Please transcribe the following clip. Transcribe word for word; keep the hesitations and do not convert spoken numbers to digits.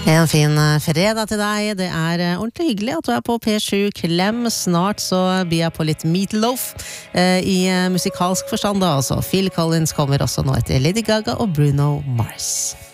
En fin fredag til deg. Det er ordentlig hyggelig at du er på P sju Klem. Snart så blir jeg på litt Meatloaf eh, i musikalsk forstand da, altså. Phil Collins kommer også nå etter Lady Gaga og Bruno Mars.